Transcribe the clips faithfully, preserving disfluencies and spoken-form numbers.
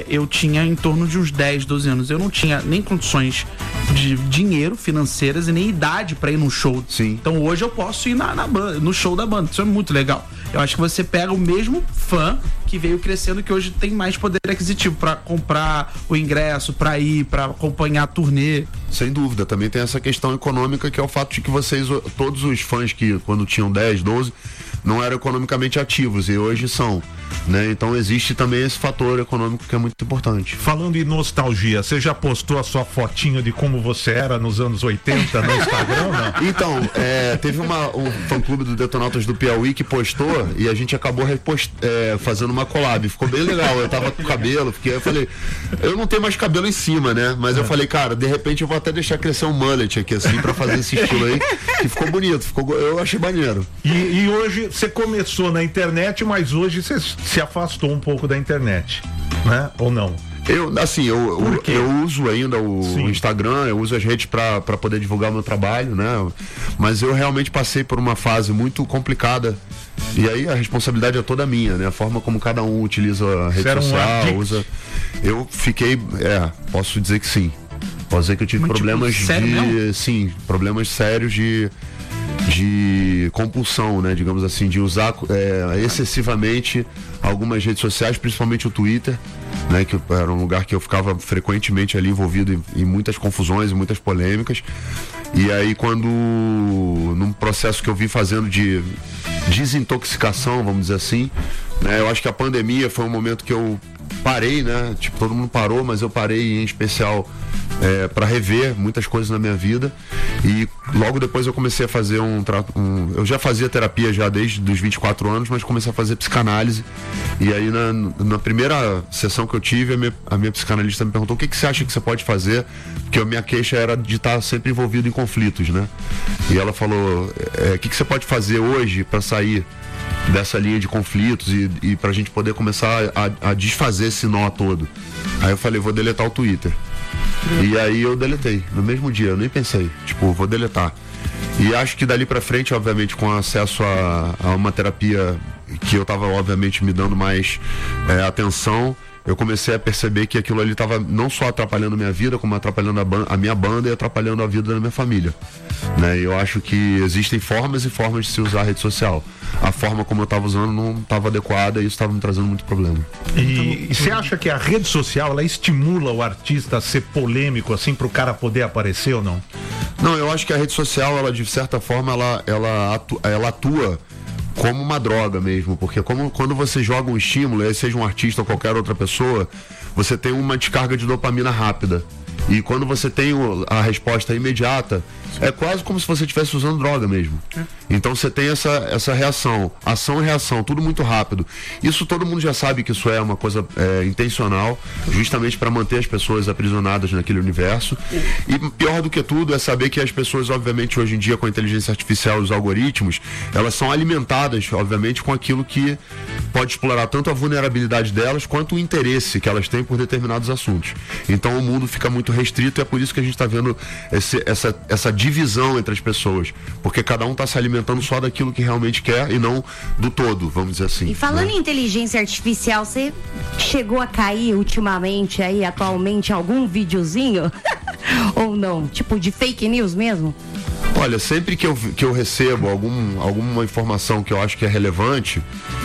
é, eu tinha em torno de uns dez, doze anos. Eu não tinha nem condições de dinheiro financeiras e nem idade pra ir num show. Sim. Então hoje eu posso ir na, na banda, no show da banda. Isso é muito legal. Eu acho que você pega o mesmo fã que veio crescendo, que hoje tem mais poder aquisitivo pra comprar o ingresso, pra ir, pra acompanhar a turnê. Sem dúvida, também tem essa questão econômica, que é o fato de que vocês, todos os fãs que quando tinham dez, doze, não eram economicamente ativos e hoje são, né? Então existe também esse fator econômico que é muito importante. Falando em nostalgia, você já postou a sua fotinha de como você era nos anos oitenta no Instagram, não? Então, é, teve uma, um fã-clube do Detonautas do Piauí que postou e a gente acabou repost, é, fazendo uma collab. Ficou bem legal, eu tava com cabelo, fiquei, eu falei, eu não tenho mais cabelo em cima, né? Mas eu falei, cara, de repente eu vou até deixar crescer um mullet aqui, assim, pra fazer esse estilo aí, que ficou bonito, ficou, eu achei maneiro. E, e hoje, você começou na internet, mas hoje você se afastou um pouco da internet, né? Ou não? Eu, assim, eu, eu, eu uso ainda o Sim. Instagram, eu uso as redes para poder divulgar o meu trabalho, né? Mas eu realmente passei por uma fase muito complicada. E aí a responsabilidade é toda minha, né? A forma como cada um utiliza a rede Você social, um usa. Eu fiquei, é, posso dizer que sim. Posso dizer que eu tive Mas, problemas tipo, de. Mesmo? Sim, problemas sérios de. de compulsão, né, digamos assim, de usar é, excessivamente algumas redes sociais, principalmente o Twitter, né, que era um lugar que eu ficava frequentemente ali envolvido em, em muitas confusões e muitas polêmicas. E aí quando, num processo que eu vim fazendo de desintoxicação, vamos dizer assim, né, eu acho que a pandemia foi um momento que eu parei, né, tipo, todo mundo parou, mas eu parei em especial é, para rever muitas coisas na minha vida. E logo depois eu comecei a fazer um, um eu já fazia terapia já desde os vinte e quatro anos, mas comecei a fazer psicanálise. E aí na, na primeira sessão que eu tive, a minha, a minha psicanalista me perguntou: o que, que você acha que você pode fazer? Porque a minha queixa era de estar sempre envolvido em conflitos, né? E ela falou: é, o que, que você pode fazer hoje para sair dessa linha de conflitos e, e pra gente poder começar a, a desfazer esse nó todo? Aí eu falei: vou deletar o Twitter. E aí eu deletei, no mesmo dia, eu nem pensei, tipo, vou deletar. E acho que dali pra frente, obviamente, com acesso a, a uma terapia que eu tava, obviamente, me dando mais é, atenção, eu comecei a perceber que aquilo ali estava não só atrapalhando a minha vida, como atrapalhando a, ban- a minha banda e atrapalhando a vida da minha família, né? Eu acho que existem formas e formas de se usar a rede social. A forma como eu estava usando não estava adequada e isso estava me trazendo muito problema. E você acha que a rede social, ela estimula o artista a ser polêmico, assim, para o cara poder aparecer ou não? Não, eu acho que a rede social, ela de certa forma, ela, ela, atua, ela atua como uma droga mesmo, porque como, quando você joga um estímulo, seja um artista ou qualquer outra pessoa, você tem uma descarga de dopamina rápida. E quando você tem a resposta imediata, é quase como se você estivesse usando droga mesmo. Então você tem essa, essa reação, ação e reação, tudo muito rápido. Isso todo mundo já sabe que isso é uma coisa é, intencional, justamente para manter as pessoas aprisionadas naquele universo. E pior do que tudo é saber que as pessoas, obviamente, hoje em dia, com a inteligência artificial e os algoritmos, elas são alimentadas, obviamente, com aquilo que pode explorar tanto a vulnerabilidade delas quanto o interesse que elas têm por determinados assuntos. Então o mundo fica muito restrito e é por isso que a gente está vendo esse, essa, essa divisão entre as pessoas, porque cada um está se alimentando só daquilo que realmente quer e não do todo, vamos dizer assim. E falando né? em inteligência artificial, você chegou a cair ultimamente aí, atualmente, em algum videozinho? Ou não? Tipo de fake news mesmo? Olha, sempre que eu, que eu recebo algum, alguma informação que eu acho que é relevante,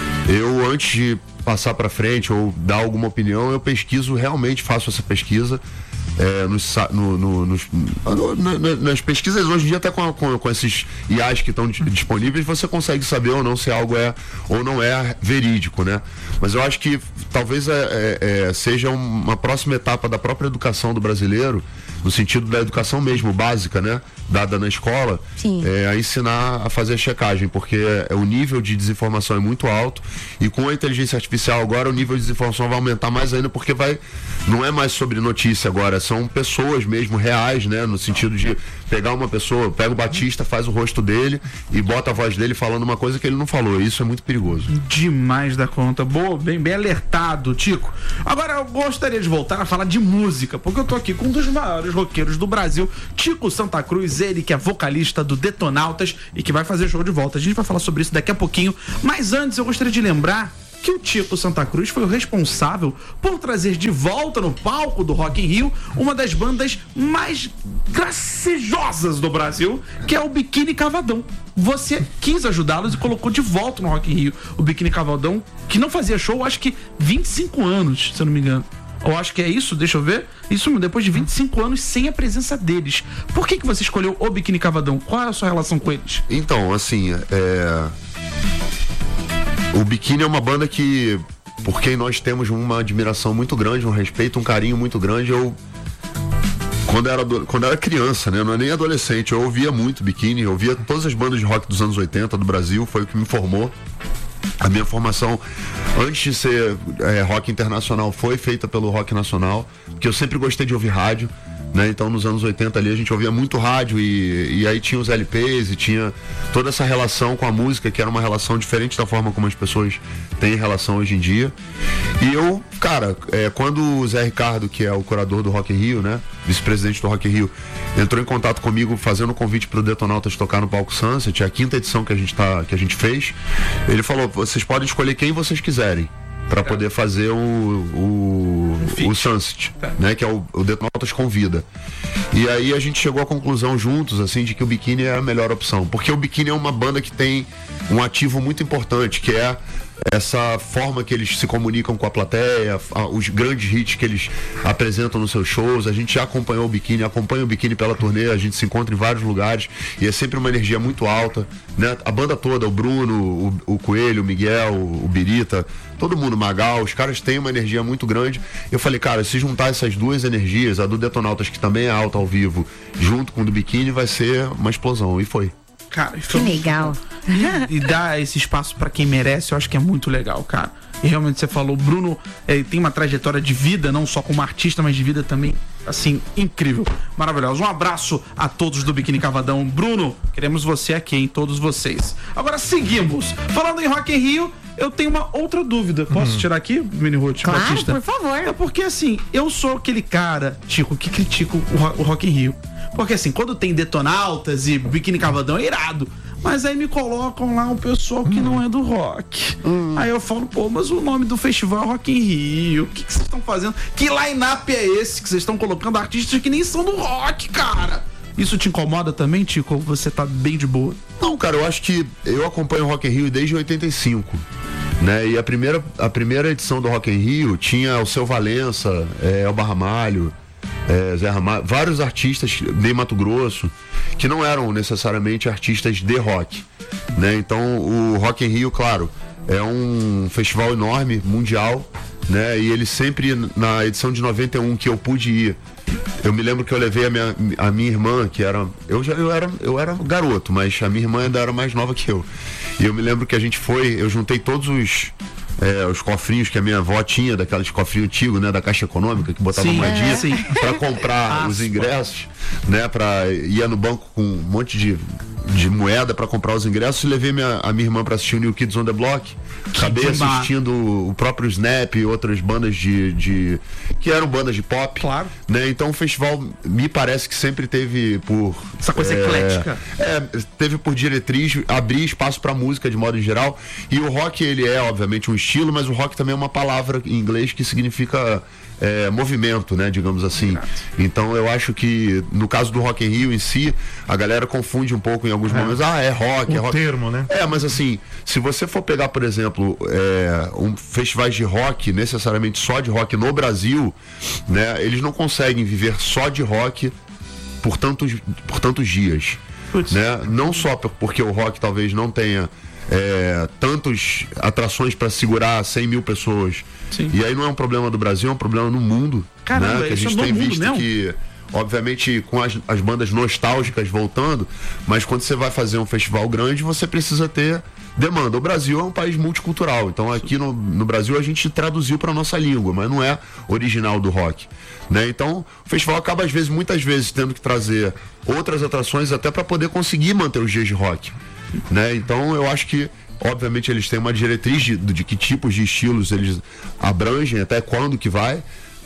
eu, antes de passar para frente ou dar alguma opinião, eu pesquiso, realmente faço essa pesquisa. É, nos, no, no, nos, no, no, nas pesquisas hoje em dia, até com, com, com esses I As que estão disponíveis, você consegue saber ou não se algo é ou não é verídico, né? Mas eu acho que talvez é, é, seja uma próxima etapa da própria educação do brasileiro, no sentido da educação mesmo, básica, né? Dada na escola, é, a ensinar a fazer a checagem, porque é, o nível de desinformação é muito alto e com a inteligência artificial agora o nível de desinformação vai aumentar mais ainda, porque vai, não é mais sobre notícia agora, são pessoas mesmo reais, né? No sentido de pegar uma pessoa, pega o Batista, faz o rosto dele e bota a voz dele falando uma coisa que ele não falou. Isso é muito perigoso. Demais da conta. Boa, bem, bem alertado, Tico. Agora eu gostaria de voltar a falar de música, porque eu tô aqui com um dos maiores roqueiros do Brasil, Tico Santa Cruz, ele que é vocalista do Detonautas e que vai fazer show de volta. A gente vai falar sobre isso daqui a pouquinho, mas antes eu gostaria de lembrar que o Tico Santa Cruz foi o responsável por trazer de volta no palco do Rock in Rio uma das bandas mais gracejosas do Brasil, que é o Biquíni Cavadão. Você quis ajudá-los e colocou de volta no Rock in Rio o Biquíni Cavadão, que não fazia show, acho que vinte e cinco anos, se eu não me engano. Eu acho que é isso, deixa eu ver. Isso depois de vinte e cinco anos sem a presença deles. Por que que você escolheu o Biquíni Cavadão? Qual é a sua relação com eles? Então, assim, é... o Biquíni é uma banda que, por quem nós temos uma admiração muito grande, um respeito, um carinho muito grande. Eu, quando era, quando era criança, né, não é nem adolescente, eu ouvia muito Biquíni, eu ouvia todas as bandas de rock dos anos oitenta do Brasil, foi o que me formou. A minha formação, antes de ser é, rock internacional, foi feita pelo rock nacional, porque eu sempre gostei de ouvir rádio, né? Então nos anos oitenta ali a gente ouvia muito rádio e, e aí tinha os L Ps e tinha toda essa relação com a música, que era uma relação diferente da forma como as pessoas têm relação hoje em dia. E eu, cara, é, quando o Zé Ricardo, que é o curador do Rock in Rio, né, vice-presidente do Rock in Rio, entrou em contato comigo fazendo um convite pro Detonautas tocar no palco Sunset, a quinta edição que a gente, tá, que a gente fez, ele falou, vocês podem escolher quem vocês quiserem para poder fazer o, o, o Sunset, né, que é o, o Detonautas Convida. E aí a gente chegou à conclusão juntos, assim, de que o Biquíni é a melhor opção, porque o Biquíni é uma banda que tem um ativo muito importante, que é essa forma que eles se comunicam com a plateia, os grandes hits que eles apresentam nos seus shows. A gente já acompanhou o Biquíni, acompanha o Biquíni pela turnê, a gente se encontra em vários lugares e é sempre uma energia muito alta, né? A banda toda, o Bruno, o, o Coelho, o Miguel, o, o Birita, todo mundo, Magal, os caras têm uma energia muito grande. Eu falei, cara, se juntar essas duas energias, a do Detonautas, que também é alta ao vivo, junto com o do Biquíni, vai ser uma explosão. E foi. Cara, que legal. E, e dar esse espaço pra quem merece, eu acho que é muito legal, cara. E realmente você falou, o Bruno é, tem uma trajetória de vida, não só como artista, mas de vida também, assim, incrível, maravilhoso. Um abraço a todos do Biquíni Cavadão. Bruno, queremos você aqui, hein? Todos vocês. Agora seguimos. Falando em Rock in Rio, eu tenho uma outra dúvida. Posso hum. tirar aqui, Mini Ruth? Claro, Batista? por favor. É porque, assim, eu sou aquele cara, Tico, que critica o, o Rock in Rio. Porque, assim, quando tem Detonautas e Biquíni Cavadão é irado. Mas aí me colocam lá um pessoal que hum. não é do rock. Hum. Aí eu falo, pô, mas o nome do festival é Rock in Rio. O que vocês estão fazendo? Que line-up é esse que vocês estão colocando artistas que nem são do rock, cara? Isso te incomoda também, Tico? Ou você tá bem de boa? Não, cara, eu acho que eu acompanho o Rock in Rio desde oitenta e cinco. Né? E a primeira, a primeira edição do Rock in Rio tinha o Seu Valença, é, Elba Ramalho, é, Zé Ramalho, vários artistas de Mato Grosso que não eram necessariamente artistas de rock, né? Então o Rock in Rio, claro, é um festival enorme, mundial, né? E ele sempre, na edição de noventa e um que eu pude ir, eu me lembro que eu levei a minha, a minha irmã, que era eu, já, eu era eu era garoto, mas a minha irmã ainda era mais nova que eu. E eu me lembro que a gente foi, eu juntei todos os É, os cofrinhos que a minha avó tinha, daqueles cofrinhos antigos, né, da Caixa Econômica, que botava moedinha é. para comprar ah, os ingressos, né, para ia no banco com um monte de, de moeda para comprar os ingressos, e levei minha, a minha irmã para assistir o New Kids on the Block. Acabei assistindo o próprio Snap e outras bandas de, de que eram bandas de pop, claro, né? Então o festival me parece que sempre teve por essa coisa é, eclética, é, teve por diretriz abrir espaço para música de modo geral. E o rock, ele é obviamente um estilo, mas o rock também é uma palavra em inglês que significa é, movimento, né, digamos assim. Exato. Então eu acho que no caso do Rock in Rio em si, a galera confunde um pouco em alguns é. momentos. Ah, é rock, o é rock. termo, né? É, mas assim, se você for pegar, por exemplo, é, um festivais de rock, necessariamente só de rock no Brasil, né, eles não conseguem viver só de rock por tantos, por tantos dias, né? Não só porque o rock talvez não tenha É, tantas atrações para segurar cem mil pessoas. Sim. E aí não é um problema do Brasil, é um problema no mundo. Caramba, né? Que a gente é tem visto mesmo? que, obviamente, com as, as bandas nostálgicas voltando, mas quando você vai fazer um festival grande, você precisa ter demanda. O Brasil é um país multicultural, então aqui no, no Brasil a gente traduziu para nossa língua, mas não é original do rock, né? Então o festival acaba às vezes, muitas vezes, tendo que trazer outras atrações até para poder conseguir manter os dias de rock, né? Então eu acho que obviamente eles têm uma diretriz de, de que tipos de estilos eles abrangem, até quando que vai,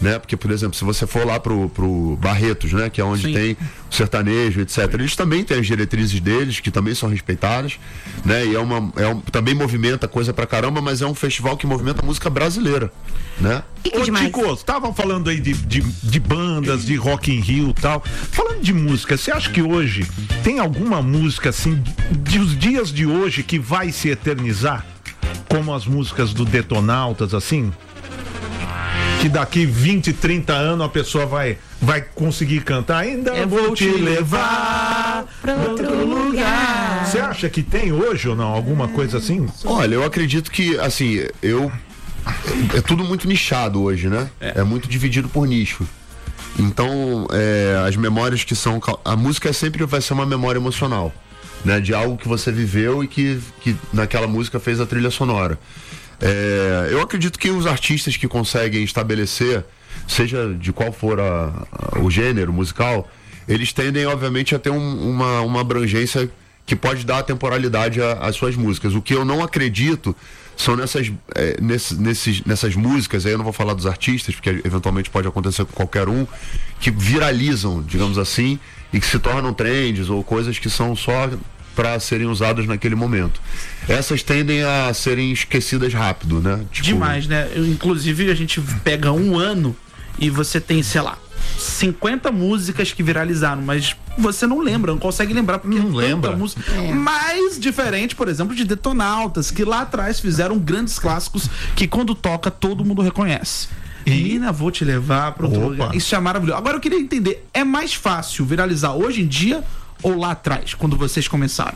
né? Porque, por exemplo, se você for lá pro, pro Barretos, né? Que é onde Sim. tem o sertanejo, etcétera. Eles também têm as diretrizes deles, que também são respeitadas, né? E é uma, é um, também movimenta coisa pra caramba, mas é um festival que movimenta a música brasileira, né? Ô, Tico, estavam falando aí de, de, de bandas, de Rock in Rio e tal. Falando de música, você acha que hoje tem alguma música, assim, dos dias de hoje que vai se eternizar? Como as músicas do Detonautas, assim? Que daqui vinte, trinta anos a pessoa vai, vai conseguir cantar. Ainda eu vou te levar pra outro lugar. Você acha que tem hoje ou não? Alguma coisa assim? Olha, eu acredito que, assim, eu... É tudo muito nichado hoje, né? É, é muito dividido por nicho. Então, é, as memórias que são... A música sempre vai ser uma memória emocional, né? De algo que você viveu e que, que naquela música fez a trilha sonora. É, eu acredito que os artistas que conseguem estabelecer, seja de qual for a, a, o gênero musical, eles tendem, obviamente, a ter um, uma, uma abrangência que pode dar temporalidade às suas músicas. O que eu não acredito são nessas, é, nesse, nesses, nessas músicas, aí eu não vou falar dos artistas, porque eventualmente pode acontecer com qualquer um, que viralizam, digamos assim, e que se tornam trends ou coisas que são só para serem usadas naquele momento. Essas tendem a serem esquecidas rápido, né? Tipo... Demais, né? Eu, inclusive, a gente pega um ano e você tem, sei lá, cinquenta músicas que viralizaram, mas você não lembra, não consegue lembrar porque não é lembra. Música. É. Mais diferente, por exemplo, de Detonautas, que lá atrás fizeram grandes clássicos que quando toca todo mundo reconhece. E Menina, vou te levar para outro Opa. lugar. Isso é maravilhoso. Agora eu queria entender, é mais fácil viralizar hoje em dia ou lá atrás, quando vocês começaram?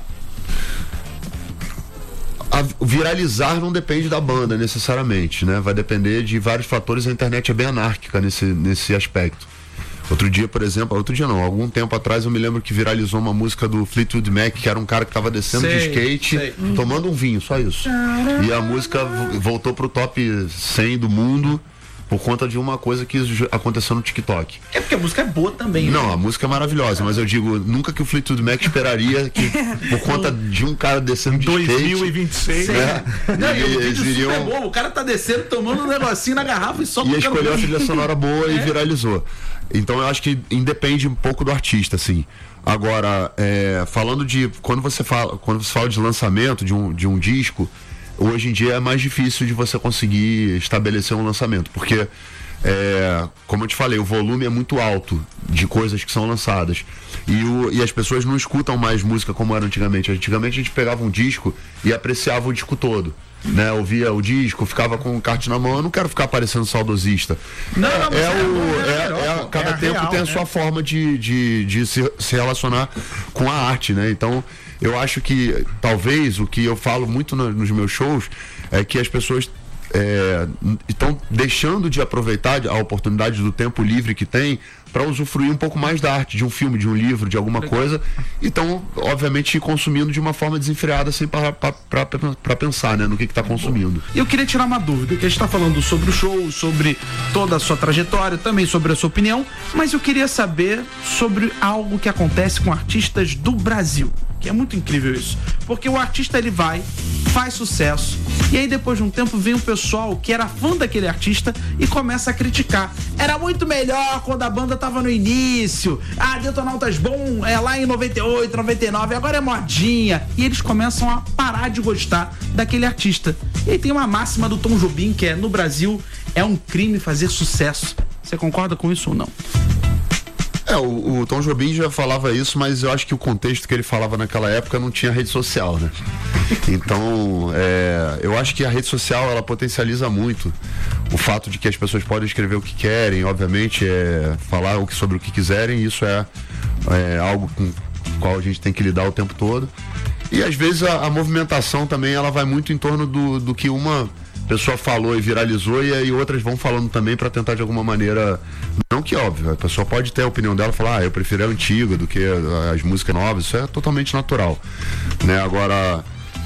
A viralizar não depende da banda necessariamente, né? Vai depender de vários fatores. A internet é bem anárquica nesse, nesse aspecto. Outro dia, por exemplo, outro dia não, algum tempo atrás eu me lembro que viralizou uma música do Fleetwood Mac, que era um cara que tava descendo sei, de skate, sei. tomando um vinho, só isso. E a música voltou pro top cem do mundo por conta de uma coisa que aconteceu no TikTok. É porque a música é boa também, Não, né? a música é maravilhosa, mas eu digo, nunca que o Fleetwood Mac esperaria que, por conta de um cara descendo de skate... dois mil e vinte e seis, né? Não, e o eles vídeo iriam... super bom, o cara tá descendo, tomando um negocinho na garrafa e só... E escolheu a trilha sonora boa é. e viralizou. Então eu acho que independe um pouco do artista, assim. Agora, é, falando de... Quando você fala, quando você fala de lançamento de um, de um disco, hoje em dia é mais difícil de você conseguir estabelecer um lançamento, porque... É, como eu te falei, o volume é muito alto de coisas que são lançadas e, o, e as pessoas não escutam mais música como era antigamente. Antigamente a gente pegava um disco e apreciava o disco todo, né? Ouvia o disco, ficava com o kart na mão. Eu não quero ficar parecendo saudosista. Não, não, é, é, o, é, é, é Cada é tempo real, tem a né? sua forma de, de, de se, se relacionar com a arte, né? Então eu acho que talvez o que eu falo muito no, nos meus shows é que as pessoas É, estão deixando de aproveitar a oportunidade do tempo livre que tem para usufruir um pouco mais da arte, de um filme, de um livro, de alguma Legal. coisa, e estão, obviamente, consumindo de uma forma desenfreada, assim, para pensar, né, no que está consumindo. E eu queria tirar uma dúvida, que a gente está falando sobre o show, sobre toda a sua trajetória, também sobre a sua opinião, mas eu queria saber sobre algo que acontece com artistas do Brasil, que é muito incrível isso, porque o artista ele vai, faz sucesso, e aí depois de um tempo vem o pessoal que era fã daquele artista e começa a criticar. Era muito melhor quando a banda tava no início, ah, Detonautas bom é lá em noventa e oito, noventa e nove, agora é modinha, e eles começam a parar de gostar daquele artista. E aí tem uma máxima do Tom Jobim que é, no Brasil é um crime fazer sucesso. Você concorda com isso ou não? É, o, o Tom Jobim já falava isso, mas eu acho que o contexto que ele falava naquela época não tinha rede social, né? Então, é, eu acho que a rede social, ela potencializa muito o fato de que as pessoas podem escrever o que querem, obviamente, é, falar o que, sobre o que quiserem, isso é, é algo com o qual a gente tem que lidar o tempo todo. E às vezes a, a movimentação também, ela vai muito em torno do, do que uma pessoa falou e viralizou, e aí outras vão falando também para tentar de alguma maneira, não que óbvio, a pessoa pode ter a opinião dela, falar, ah, eu prefiro a antiga do que as músicas novas, isso é totalmente natural, né? Agora,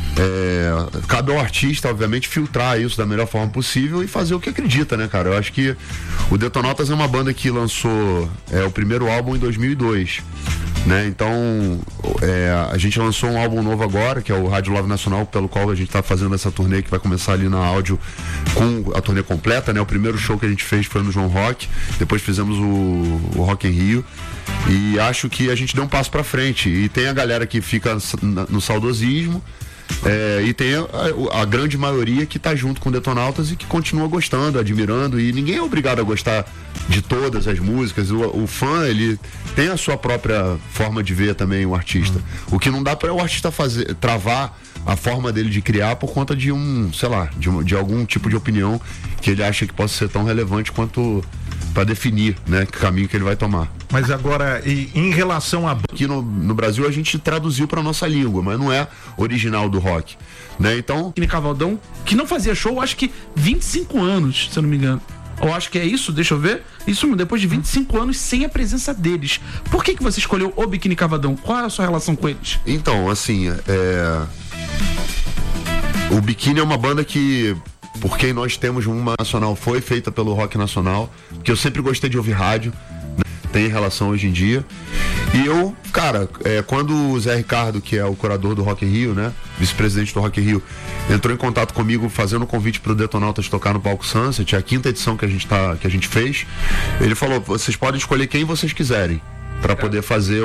é, cabe ao artista, obviamente, filtrar isso da melhor forma possível e fazer o que acredita, né, cara? Eu acho que o Detonautas é uma banda que lançou é, o primeiro álbum em dois mil e dois, né? Então é, a gente lançou um álbum novo agora, que é o Rádio Love Nacional, pelo qual a gente está fazendo essa turnê, que vai começar ali na áudio com a turnê completa, né? O primeiro show que a gente fez foi no João Rock, depois fizemos o, o Rock in Rio, e acho que a gente deu um passo para frente, e tem a galera que fica no saudosismo, é, e tem a, a grande maioria que tá junto com Detonautas e que continua gostando, admirando, e ninguém é obrigado a gostar de todas as músicas. O, o fã, ele tem a sua própria forma de ver também o artista. O que não dá para o artista fazer, travar a forma dele de criar por conta de um, sei lá, de, um, de algum tipo de opinião que ele acha que possa ser tão relevante quanto para definir, né, que caminho que ele vai tomar. Mas agora, e, em relação a... Aqui no, no Brasil a gente traduziu para nossa língua, mas não é original do rock, né? Então... Biquíni Cavadão, que não fazia show, acho que vinte e cinco anos, se eu não me engano. Eu acho que é isso, deixa eu ver. Isso depois de vinte e cinco anos sem a presença deles. Por que que você escolheu o Biquíni Cavadão? Qual é a sua relação com eles? Então, assim, é... o Biquíni é uma banda que, por quem nós temos uma nacional, foi feita pelo rock nacional, que eu sempre gostei de ouvir rádio, né? Tem relação hoje em dia. E eu, cara, é, quando o Zé Ricardo, que é o curador do Rock in Rio, né, vice-presidente do Rock in Rio, entrou em contato comigo fazendo um convite pro Detonautas tocar no palco Sunset, a quinta edição que a gente, tá, que a gente fez, ele falou, vocês podem escolher quem vocês quiserem para poder fazer o,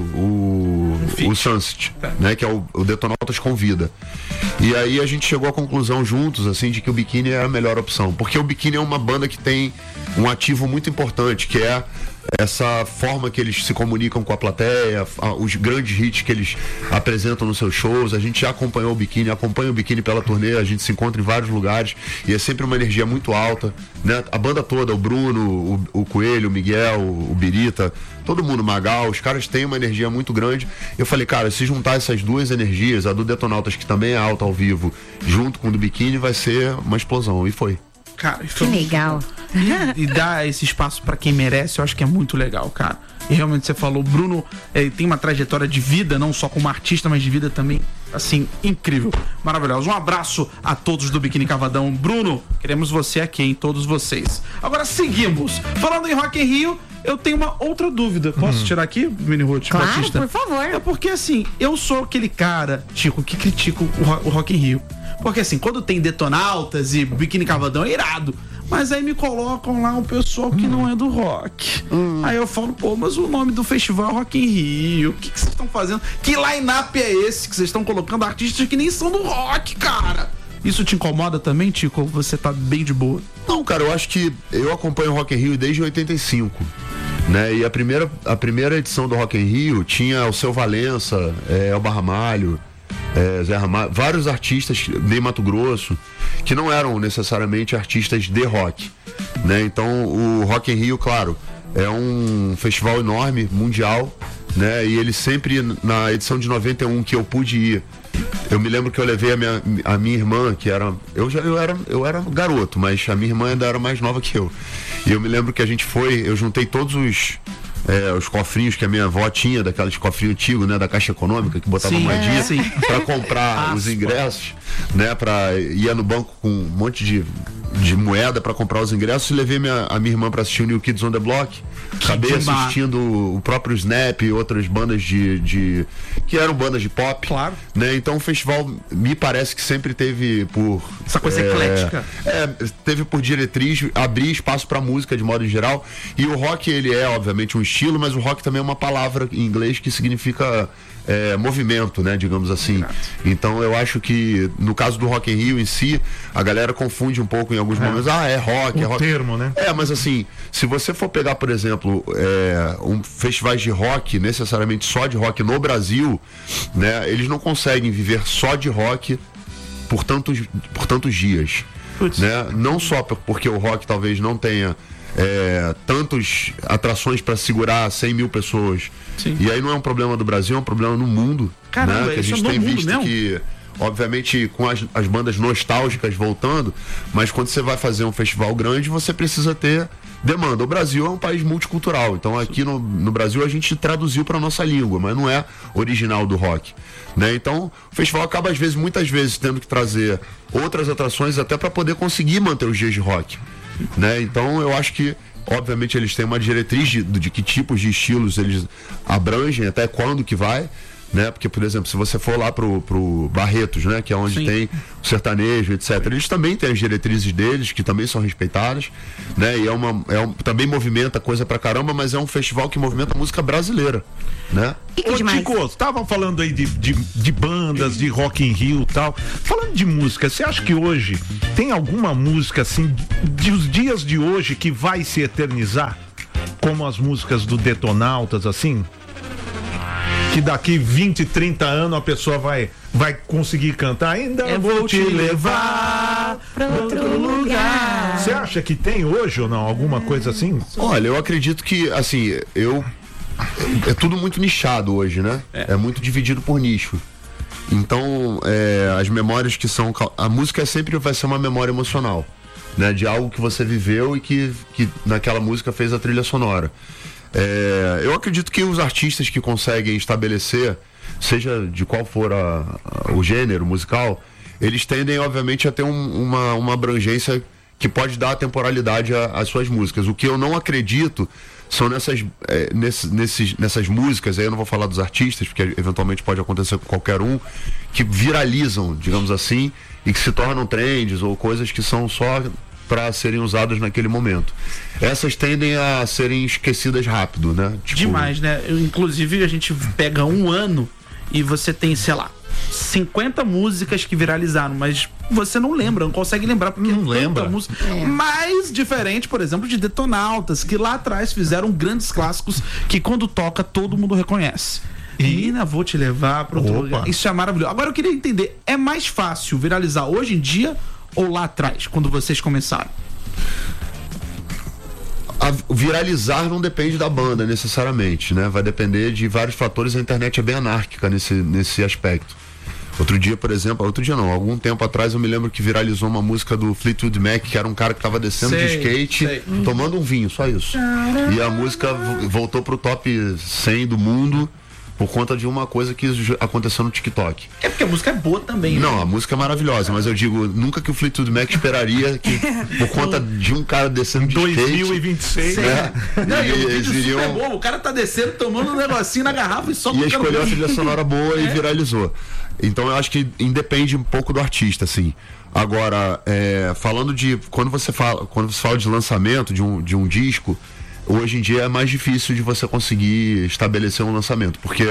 o, o Sunset, né, que é o, o Detonautas Convida. E aí a gente chegou à conclusão juntos, assim, de que o Biquíni é a melhor opção, porque o Biquíni é uma banda que tem um ativo muito importante, que é essa forma que eles se comunicam com a plateia, os grandes hits que eles apresentam nos seus shows. A gente já acompanhou o Biquíni, acompanha o Biquíni pela turnê, a gente se encontra em vários lugares e é sempre uma energia muito alta, né? A banda toda, o Bruno, o, o Coelho, o Miguel, o, o Birita, todo mundo, Magal, os caras têm uma energia muito grande. Eu falei, cara, se juntar essas duas energias, a do Detonautas, que também é alta ao vivo, junto com o do Biquíni, vai ser uma explosão, e foi. Cara, que legal. E, e dar esse espaço pra quem merece, eu acho que é muito legal, cara. E realmente você falou, Bruno é, tem uma trajetória de vida, não só como artista, mas de vida também, assim, incrível, maravilhoso. Um abraço a todos do Biquíni Cavadão. Bruno, queremos você aqui, hein? Todos vocês. Agora seguimos. Falando em Rock in Rio, eu tenho uma outra dúvida. Posso uhum. tirar aqui, Mini Ruth? Claro, Batista? por favor. É porque, assim, eu sou aquele cara, Tico, que critica o, o Rock in Rio. Porque, assim, quando tem Detonautas e Biquíni Cavadão é irado. Mas aí me colocam lá um pessoal que hum. não é do rock. Hum. Aí eu falo, pô, mas o nome do festival é Rock in Rio. O que vocês estão fazendo? Que line-up é esse que vocês estão colocando artistas que nem são do rock, cara? Isso te incomoda também, Tico? Ou você tá bem de boa? Não, cara, eu acho que eu acompanho o Rock in Rio desde oitenta e cinco. Né? E a primeira, a primeira edição do Rock in Rio tinha o Seu Valença, é, Elba Ramalho, É, Zé Ramalho, vários artistas de Mato Grosso que não eram necessariamente artistas de rock, né? Então o Rock in Rio, claro, é um festival enorme, mundial, né? E ele sempre, na edição de noventa e um que eu pude ir, eu me lembro que eu levei a minha, a minha irmã, que era eu, já, eu era eu era garoto, mas a minha irmã ainda era mais nova que eu, e eu me lembro que a gente foi, eu juntei todos os É, os cofrinhos que a minha avó tinha, daqueles cofrinhos antigos, né, da Caixa Econômica, que botava moedinha é. para comprar os ingressos, né, para ia no banco com um monte de, de moeda para comprar os ingressos, e levei minha, a minha irmã para assistir o New Kids on the Block. Acabei assistindo o próprio Snap e outras bandas de, de que eram bandas de pop, claro, né? Então o festival me parece que sempre teve por essa coisa é, eclética, é, teve por diretriz abrir espaço para música de modo geral. E o rock, ele é obviamente um estilo, mas o rock também é uma palavra em inglês que significa é, movimento, né, digamos assim. Exato. Então eu acho que no caso do Rock in Rio em si, a galera confunde um pouco em alguns é. momentos. Ah, é rock, o é rock. termo, né? É, mas assim, se você for pegar, por exemplo, é, um festivais de rock, necessariamente só de rock no Brasil, né, eles não conseguem viver só de rock por tantos, por tantos dias, né? Não só porque o rock talvez não tenha É, tantas atrações para segurar cem mil pessoas. Sim. E aí não é um problema do Brasil, é um problema no mundo. Caramba, né? Que a gente tem visto mesmo? Que, obviamente, com as, as bandas nostálgicas voltando, mas quando você vai fazer um festival grande, você precisa ter demanda. O Brasil é um país multicultural, então aqui no, no Brasil a gente traduziu para nossa língua, mas não é original do rock, né? Então o festival acaba às vezes, muitas vezes, tendo que trazer outras atrações até para poder conseguir manter os dias de rock, né? Então eu acho que obviamente eles têm uma diretriz de, de que tipos de estilos eles abrangem, até quando que vai, né? Porque, por exemplo, se você for lá pro, pro Barretos, né? Que é onde Sim. tem o sertanejo, etcétera. Eles também têm as diretrizes deles, que também são respeitadas, né? E é uma, é um, também movimenta coisa pra caramba, mas é um festival que movimenta a música brasileira, né? Ô, Tico, estavam falando aí de, de, de bandas, de Rock in Rio e tal. Falando de música, você acha que hoje tem alguma música, assim, dos dias de hoje que vai se eternizar? Como as músicas do Detonautas, assim? Que daqui vinte, trinta anos a pessoa vai, vai conseguir cantar. Ainda eu vou te levar pra outro lugar. Você acha que tem hoje ou não? Alguma coisa assim? Olha, eu acredito que, assim, eu... É tudo muito nichado hoje, né? É, é muito dividido por nicho. Então, é, as memórias que são... A música sempre vai ser uma memória emocional, né? De algo que você viveu e que, que naquela música fez a trilha sonora. É, eu acredito que os artistas que conseguem estabelecer, seja de qual for a, a, o gênero musical, eles tendem, obviamente, a ter um, uma, uma abrangência que pode dar temporalidade às suas músicas. O que eu não acredito são nessas, é, nesse, nesses, nessas músicas, aí eu não vou falar dos artistas, porque eventualmente pode acontecer com qualquer um, que viralizam, digamos assim, e que se tornam trends ou coisas que são só para serem usadas naquele momento. Essas tendem a serem esquecidas rápido, né? Tipo... Demais, né? Eu, inclusive, a gente pega um ano e você tem, sei lá, cinquenta músicas que viralizaram, mas você não lembra, não consegue lembrar porque não é lembra. Música. É. Mais diferente, por exemplo, de Detonautas, que lá atrás fizeram grandes clássicos que quando toca todo mundo reconhece. E Menina, vou te levar para outro Opa. lugar. Isso é maravilhoso. Agora eu queria entender, é mais fácil viralizar hoje em dia ou lá atrás, quando vocês começaram? A viralizar não depende da banda necessariamente, né? Vai depender de vários fatores. A internet é bem anárquica nesse, nesse aspecto. Outro dia, por exemplo, outro dia não, algum tempo atrás eu me lembro que viralizou uma música do Fleetwood Mac, que era um cara que tava descendo sei, de skate, sei. tomando um vinho, só isso. E a música voltou pro top cem do mundo por conta de uma coisa que aconteceu no TikTok. É porque a música é boa também, né? Não, a música é maravilhosa, mas eu digo, nunca que o Fleetwood Mac esperaria que, por conta de um cara descendo de skate... dois mil e vinte e seis, né? Não, e o vídeo iriam... super bom, o cara tá descendo, tomando um negocinho na garrafa e só... E escolheu a trilha sonora boa é. e viralizou. Então eu acho que independe um pouco do artista, assim. Agora, é, falando de... Quando você fala, quando você fala de lançamento de um, de um disco... Hoje em dia é mais difícil de você conseguir estabelecer um lançamento, porque,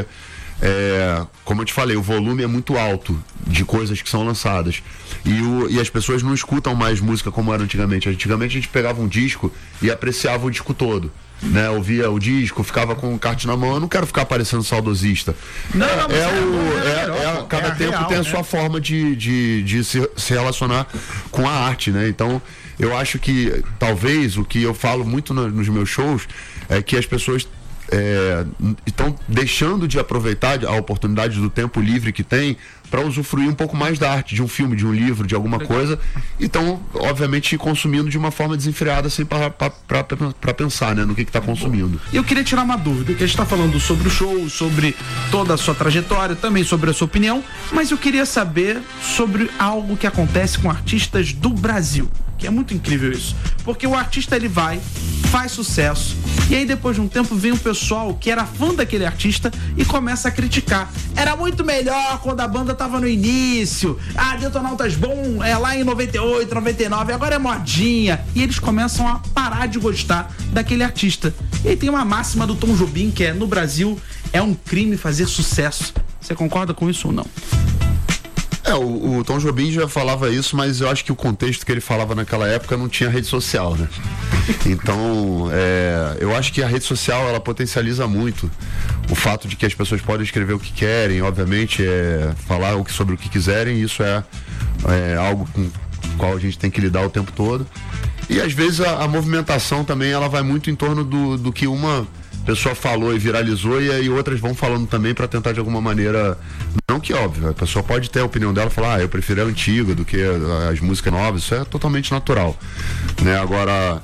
é, como eu te falei, o volume é muito alto de coisas que são lançadas. E, o, e as pessoas não escutam mais música como era antigamente. Antigamente a gente pegava um disco e apreciava o disco todo. Né, ouvia o disco, ficava com o kart na mão. Eu não quero ficar parecendo saudosista. Não, não, é, é o, é, é, é, cada é tempo real, tem a né? sua forma de, de, de se, se relacionar com a arte, né? Então, eu acho que talvez o que eu falo muito no, nos meus shows é que as pessoas estão é, deixando de aproveitar a oportunidade do tempo livre que tem para usufruir um pouco mais da arte, de um filme, de um livro, de alguma Legal. coisa, e estão, obviamente, consumindo de uma forma desenfreada, assim, para pensar, né, no que está consumindo. E eu queria tirar uma dúvida, que a gente está falando sobre o show, sobre toda a sua trajetória, também sobre a sua opinião, mas eu queria saber sobre algo que acontece com artistas do Brasil, que é muito incrível isso, porque o artista ele vai, faz sucesso, e aí depois de um tempo vem um pessoal que era fã daquele artista e começa a criticar. Era muito melhor quando a banda tava no início, ah, Detonautas bom é lá em noventa e oito, noventa e nove, agora é modinha, e eles começam a parar de gostar daquele artista. E aí tem uma máxima do Tom Jobim que é: no Brasil é um crime fazer sucesso. Você concorda com isso ou não? É, o, o Tom Jobim já falava isso, mas eu acho que o contexto que ele falava naquela época não tinha rede social, né? Então, é, eu acho que a rede social, ela potencializa muito o fato de que as pessoas podem escrever o que querem, obviamente, é, falar o que, sobre o que quiserem, isso é, é algo com o qual a gente tem que lidar o tempo todo. E às vezes a, a movimentação também, ela vai muito em torno do, do que uma pessoa falou e viralizou, e aí outras vão falando também para tentar de alguma maneira, não que óbvio, a pessoa pode ter a opinião dela e falar, ah, eu prefiro a antiga do que as músicas novas, isso é totalmente natural, né? Agora,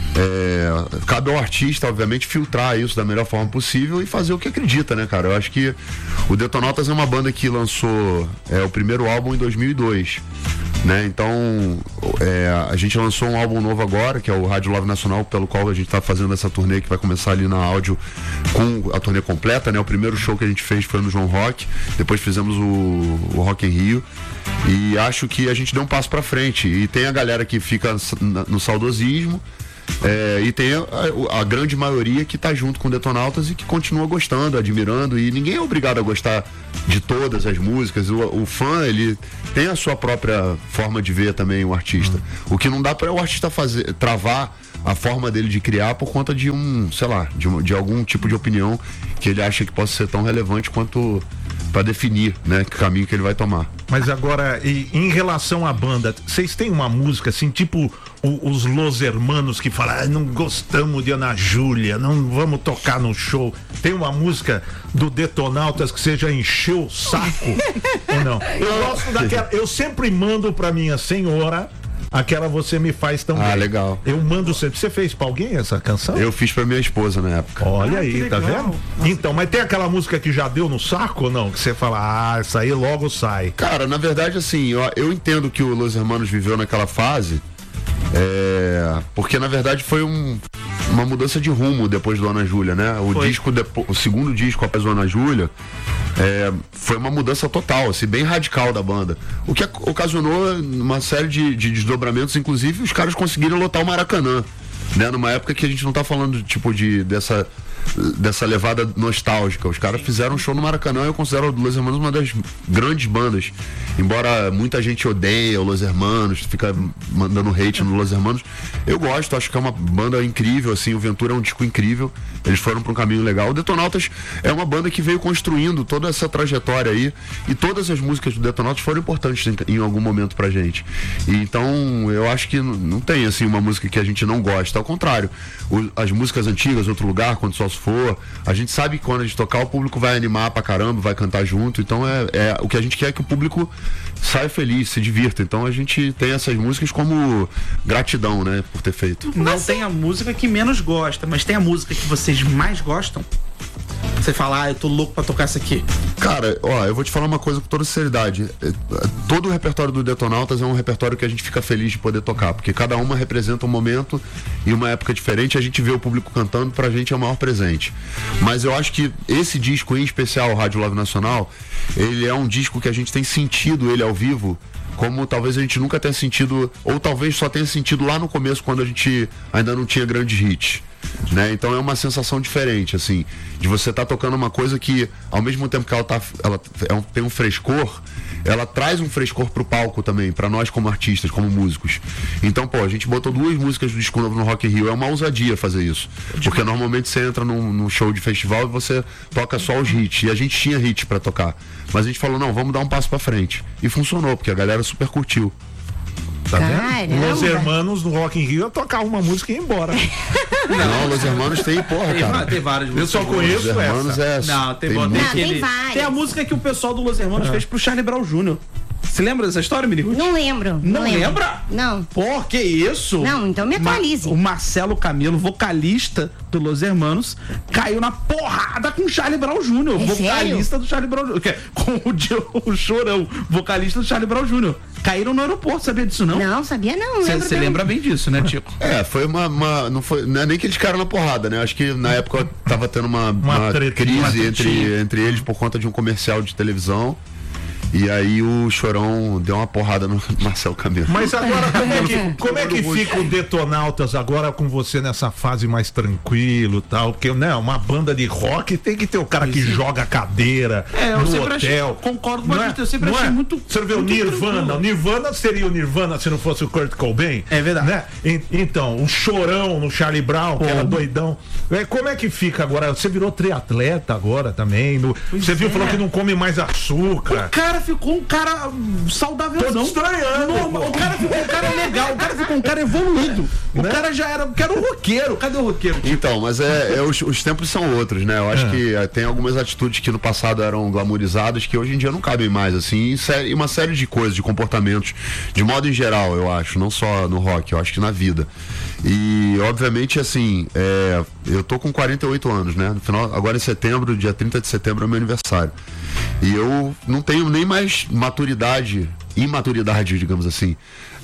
é, cabe ao artista, obviamente, filtrar isso da melhor forma possível e fazer o que acredita, né, cara? Eu acho que o Detonautas é uma banda que lançou é, o primeiro álbum em dois mil e dois, né? Então, é, a gente lançou um álbum novo agora, que é o Rádio Love Nacional, pelo qual a gente está fazendo essa turnê que vai começar ali na áudio com a turnê completa, né? O primeiro show que a gente fez foi no João Rock, depois fizemos o, o Rock in Rio, e acho que a gente deu um passo para frente. E tem a galera que fica no saudosismo, É, e tem a, a grande maioria que tá junto com Detonautas e que continua gostando, admirando, e ninguém é obrigado a gostar de todas as músicas. O, o fã, ele tem a sua própria forma de ver também o artista. O que não dá para o artista fazer, travar a forma dele de criar por conta de um, sei lá, de, de algum tipo de opinião que ele acha que possa ser tão relevante quanto para definir, né, que caminho que ele vai tomar. Mas agora, e, em relação à banda, vocês têm uma música assim, tipo o, os Los Hermanos que falam, ah, não gostamos de Ana Júlia, não vamos tocar no show. Tem uma música do Detonautas que você já encheu o saco? Ou não? Eu gosto daquela, eu sempre mando pra minha senhora aquela Você Me Faz Tão Bem. Ah, legal. Eu mando sempre. Você fez pra alguém essa canção? Eu fiz pra minha esposa na época. Olha Ah, aí, tá vendo? Nossa. Então, mas tem aquela música que já deu no saco ou não? Que você fala, ah, essa aí logo sai. Cara, na verdade, assim, eu, eu entendo que o Los Hermanos viveu naquela fase, é, porque na verdade foi um, uma mudança de rumo depois do Ana Júlia, né? O Foi. disco, depo, o segundo disco após o Ana Júlia, é, foi uma mudança total, assim, bem radical da banda. O que ocasionou uma série de, de desdobramentos, inclusive os caras conseguiram lotar o Maracanã, né? Numa época que a gente não tá falando tipo de dessa dessa levada nostálgica. Os caras fizeram um show no Maracanã. Eu considero o Los Hermanos uma das grandes bandas, embora muita gente odeie o Los Hermanos, fica mandando hate no Los Hermanos. Eu gosto, acho que é uma banda incrível, assim. O Ventura é um disco incrível, eles foram para um caminho legal. O Detonautas é uma banda que veio construindo toda essa trajetória aí, e todas as músicas do Detonautas foram importantes em, em algum momento pra gente. E então eu acho que n- não tem assim uma música que a gente não gosta, ao contrário. O, as músicas antigas, Outro Lugar, Quando Só Se For, a gente sabe que quando a gente tocar, o público vai animar pra caramba, vai cantar junto. Então é, é o que a gente quer é que o público saia feliz, se divirta. Então a gente tem essas músicas como gratidão, né, por ter feito. Não tem a música que menos gosta, mas tem a música que vocês mais gostam? Você fala, ah, eu tô louco pra tocar essa aqui. Cara, ó, eu vou te falar uma coisa com toda sinceridade. É, Todo o repertório do Detonautas é um repertório que a gente fica feliz de poder tocar, porque cada uma representa um momento e uma época diferente. A gente vê o público cantando, pra gente é o maior presente. Mas eu acho que esse disco em especial, o Rádio Love Nacional, ele é um disco que a gente tem sentido ele ao vivo como talvez a gente nunca tenha sentido, ou talvez só tenha sentido lá no começo, quando a gente ainda não tinha grandes hits, né? Então é uma sensação diferente, assim, de você estar tá tocando uma coisa que, ao mesmo tempo que ela, tá, ela é um, tem um frescor, ela traz um frescor pro palco também, pra nós como artistas, como músicos. Então, pô, a gente botou duas músicas do disco novo no Rock in Rio, é uma ousadia fazer isso, porque normalmente você entra num, num show de festival e você toca só os hits, e a gente tinha hits pra tocar, mas a gente falou, não, vamos dar um passo pra frente, e funcionou, porque a galera super curtiu. Tá vendo? Caramba. Os Hermanos no Rock in Rio ia tocar uma música e ir embora. Não, Los Hermanos tem, porra, Tem, cara. tem várias Eu músicas. só boas. conheço Los Hermanos essa. é. Não, tem, tem tem, muito- aquele- tem várias. tem a música que o pessoal do Los Hermanos fez pro Charlie Brown Júnior Você lembra dessa história, menino? Não lembro. Não lembro. lembra? Não. Pô, que isso? Não, então me atualize. Ma- o Marcelo Camelo, vocalista do Los Hermanos, caiu na porrada com o Charlie Brown Júnior É Vocalista do Charlie Brown Júnior Que é Com o, Di- o Chorão, vocalista do Charlie Brown Júnior Caíram no aeroporto, sabia disso não? Não, sabia não. lembro Você bem. lembra bem disso, né, Tico? É, foi uma, uma- não foi, não é nem que eles caíram na porrada, né? Acho que na época tava tendo uma, uma treta, crise uma entre, tretinha. entre eles por conta de um comercial de televisão. E aí o Chorão deu uma porrada no Marcelo Camelo. Mas agora, como é que, como é que fica o Detonautas agora com você nessa fase mais tranquilo e tal? Porque, né, uma banda de rock tem que ter o cara que joga cadeira É, eu no sempre achei- hotel. concordo com Não você, eu sempre não achei muito- Você vê o muito Nirvana, tranquilo. o Nirvana seria o Nirvana se não fosse o Kurt Cobain. É verdade. Né? E- Então, o Chorão no Charlie Brown, que Pô. era doidão. É, como é que fica agora? Você virou triatleta agora também. no- você viu, é. falou que não come mais açúcar. O cara ficou um cara hum, saudávelzão. Tô estranhando, Normal. pô. O cara ficou um cara legal. O cara ficou um cara evoluído. O Né? cara já era. Que era um roqueiro. Cadê o roqueiro? Então, mas é, é os, os tempos são outros, né? Eu acho É. que é, tem algumas atitudes que no passado eram glamorizadas que hoje em dia não cabem mais, assim, e, sé- e uma série de coisas, de comportamentos, de modo em geral, eu acho, não só no rock, eu acho que na vida. E, obviamente, assim, é, eu tô com quarenta e oito anos, né? No final, agora em setembro, dia trinta de setembro é meu aniversário. E eu não tenho nem mais maturidade imaturidade, digamos assim,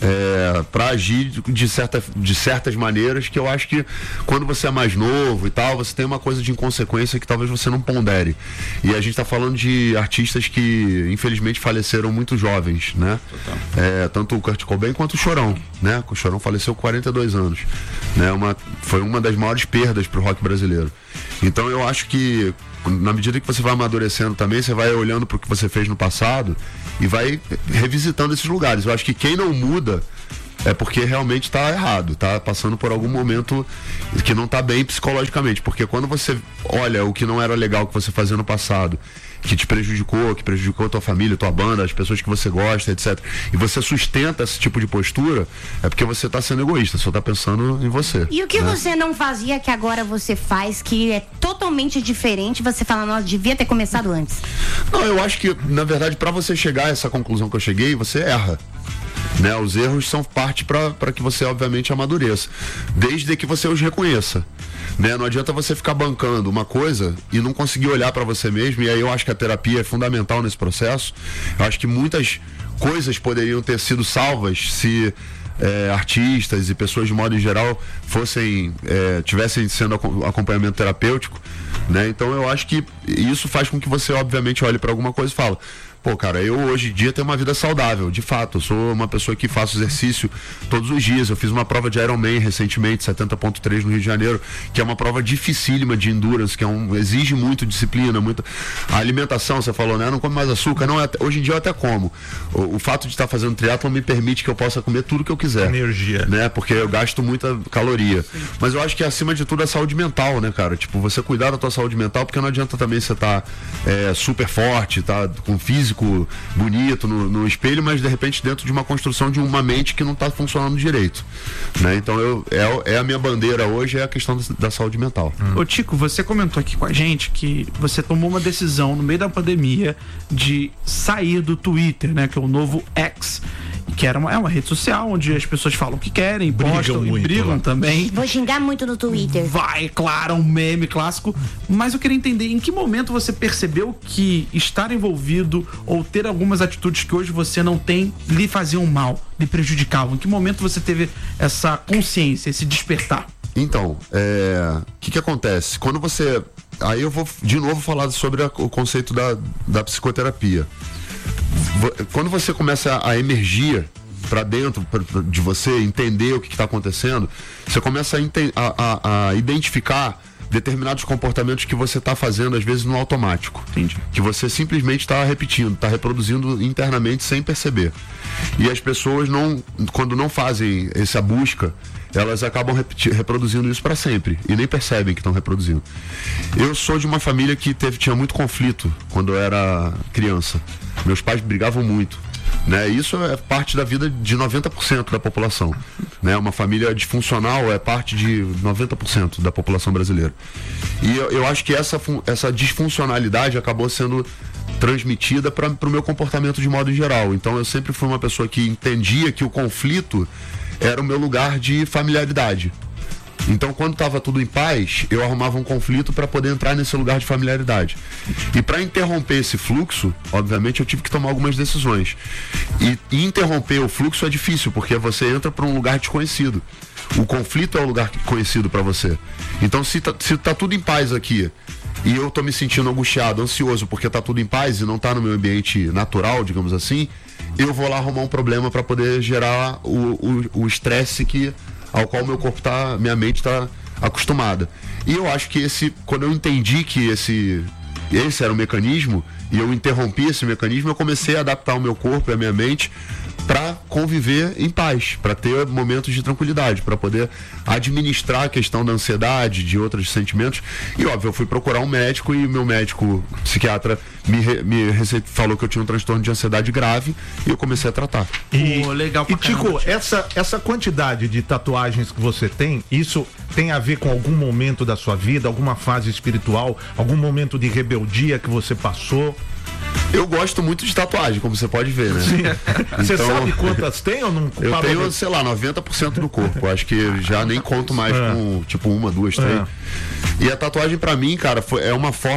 é, para agir de, certa, de certas maneiras que eu acho que quando você é mais novo e tal, você tem uma coisa de inconsequência que talvez você não pondere. E a gente está falando de artistas que infelizmente faleceram muito jovens, né? É, tanto o Kurt Cobain quanto o Chorão, né? O Chorão faleceu com quarenta e dois anos, né? Uma, foi uma das maiores perdas para o rock brasileiro. Então eu acho que na medida que você vai amadurecendo também, você vai olhando para o que você fez no passado e vai revisitando esses lugares. Eu acho que quem não muda é porque realmente está errado, está passando por algum momento que não está bem psicologicamente, porque quando você olha o que não era legal que você fazia no passado, que te prejudicou, que prejudicou a tua família, a tua banda, as pessoas que você gosta, etcétera, e você sustenta esse tipo de postura, é porque você está sendo egoísta, só está pensando em você. E o que né? você não fazia que agora você faz, que é totalmente diferente, você fala, nossa, devia ter começado antes? Não, eu acho que, na verdade, para você chegar a essa conclusão que eu cheguei, você erra. Né? Os erros são parte para que você, obviamente, amadureça, desde que você os reconheça. Né? Não adianta você ficar bancando uma coisa e não conseguir olhar para você mesmo, e aí eu acho que a terapia é fundamental nesse processo. Eu acho que muitas coisas poderiam ter sido salvas se é, artistas e pessoas de modo em geral fossem, é, tivessem sendo acompanhamento terapêutico, né? Então eu acho que isso faz com que você, obviamente, olhe para alguma coisa e fala: pô, cara, eu hoje em dia tenho uma vida saudável, de fato, eu sou uma pessoa que faço exercício todos os dias. Eu fiz uma prova de Ironman recentemente, setenta ponto três no Rio de Janeiro, que é uma prova dificílima de endurance, que é um, exige muito disciplina, muito... A alimentação, você falou, né? Não come mais açúcar, não, é, hoje em dia eu até como. O, o fato de estar fazendo triatlon me permite que eu possa comer tudo que eu quiser. Energia. Né? Porque eu gasto muita caloria. Sim. Mas eu acho que acima de tudo é a saúde mental, né, cara? Tipo, você cuidar da tua saúde mental, porque não adianta também você estar tá, é, super forte, tá com físico bonito no, no espelho, mas de repente dentro de uma construção de uma mente que não está funcionando direito, né? Então eu, é, é a minha bandeira hoje, é a questão da, da saúde mental. Ô Tico, você comentou aqui com a gente que você tomou uma decisão no meio da pandemia de sair do Twitter, né? Que é o novo X, que era uma, é uma rede social onde as pessoas falam o que querem, postam e brigam lá também. Vou xingar muito no Twitter. Vai, claro, um meme clássico. Mas eu queria entender em que momento você percebeu que estar envolvido ou ter algumas atitudes que hoje você não tem lhe faziam mal, lhe prejudicavam. Em que momento você teve essa consciência, esse despertar? Então, é... o que que acontece? Quando você... Aí eu vou de novo falar sobre a, o conceito da, da psicoterapia. Quando você começa a emergir para dentro de você, entender o que está acontecendo, você começa a, a, a, a identificar determinados comportamentos que você está fazendo, às vezes, no automático. Entendi. Que você simplesmente está repetindo, está reproduzindo internamente sem perceber. E as pessoas, não, quando não fazem essa busca, elas acabam repetir, reproduzindo isso para sempre e nem percebem que estão reproduzindo. Eu sou de uma família que teve, tinha muito conflito quando eu era criança. Meus pais brigavam muito, né? Isso é parte da vida de noventa por cento da população, né? Uma família disfuncional é parte de noventa por cento da população brasileira. E eu, eu acho que essa, essa disfuncionalidade acabou sendo transmitida para o meu comportamento de modo geral. Então eu sempre fui uma pessoa que entendia que o conflito era o meu lugar de familiaridade. Então, quando estava tudo em paz, eu arrumava um conflito para poder entrar nesse lugar de familiaridade. E para interromper esse fluxo, obviamente, eu tive que tomar algumas decisões. E, e interromper o fluxo é difícil, porque você entra para um lugar desconhecido. O conflito é o lugar conhecido para você. Então, se tá, se tá tudo em paz aqui, e eu tô me sentindo angustiado, ansioso, porque tá tudo em paz e não tá no meu ambiente natural, digamos assim, eu vou lá arrumar um problema para poder gerar o estresse que ao qual meu corpo tá, minha mente está acostumada. E eu acho que esse, quando eu entendi que esse, esse era o mecanismo, e eu interrompi esse mecanismo, eu comecei a adaptar o meu corpo e a minha mente para conviver em paz, para ter momentos de tranquilidade, para poder administrar a questão da ansiedade, de outros sentimentos. E óbvio, eu fui procurar um médico e meu médico psiquiatra me, re, me rece... falou que eu tinha um transtorno de ansiedade grave e eu comecei a tratar. E, oh, legal pra e Tico, essa, essa quantidade de tatuagens que você tem, isso tem a ver com algum momento da sua vida, alguma fase espiritual, algum momento de rebeldia que você passou? Eu gosto muito de tatuagem, como você pode ver, né? Sim. Você então, sabe quantas tem ou não? Eu tenho, ver? sei lá, noventa por cento do corpo. Acho que já nem conto mais é. com, tipo, uma, duas, três. É. E a tatuagem pra mim, cara, foi, é uma forma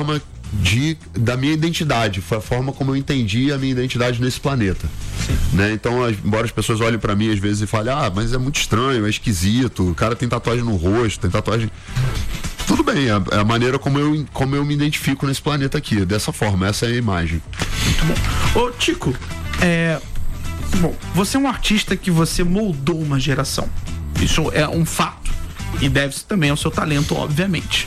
de, da minha identidade, foi a forma como eu entendi a minha identidade nesse planeta. Né? Então, as, embora as pessoas olhem pra mim às vezes e falem, ah, mas é muito estranho, é esquisito, o cara tem tatuagem no rosto, tem tatuagem... Tudo bem, é a, é a maneira como eu, como eu me identifico nesse planeta aqui, dessa forma, essa é a imagem. Muito bom. Ô, Tico, é... Bom, você é um artista que você moldou uma geração. Isso é um fato. E deve-se também ao seu talento, obviamente.